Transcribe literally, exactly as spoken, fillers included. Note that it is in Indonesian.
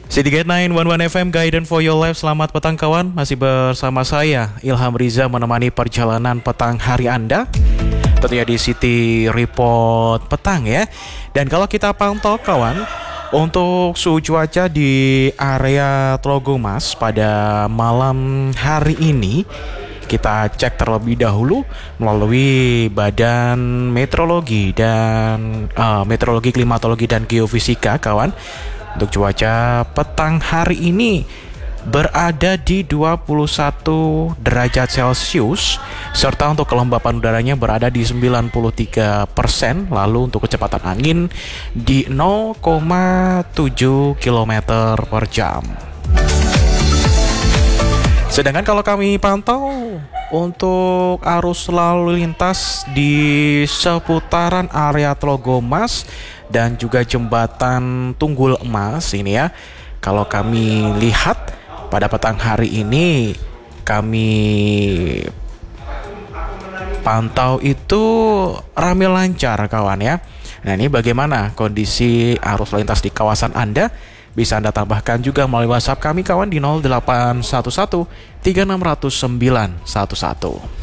City Gate sembilan satu satu F M Guidance for Your Life. Selamat petang kawan, masih bersama saya Ilham Riza menemani perjalanan petang hari Anda, tentunya di City Report petang ya. Dan kalau kita pantau kawan, untuk suhu cuaca di area Tlogomas pada malam hari ini, kita cek terlebih dahulu melalui Badan Meteorologi dan uh, Meteorologi, Klimatologi dan Geofisika kawan. Untuk cuaca petang hari ini berada di dua puluh satu derajat Celcius, serta untuk kelembapan udaranya berada di sembilan puluh tiga persen. Lalu untuk kecepatan angin di nol koma tujuh kilometer per jam. Sedangkan kalau kami pantau untuk arus lalu lintas di seputaran area Tlogomas dan juga jembatan Tunggul Emas ini ya, kalau kami lihat pada petang hari ini kami pantau itu ramai lancar kawan ya. Nah, ini bagaimana kondisi arus lalu lintas di kawasan Anda? Bisa Anda tambahkan juga melalui WhatsApp kami kawan di nol delapan satu satu tiga enam nol nol sembilan satu satu.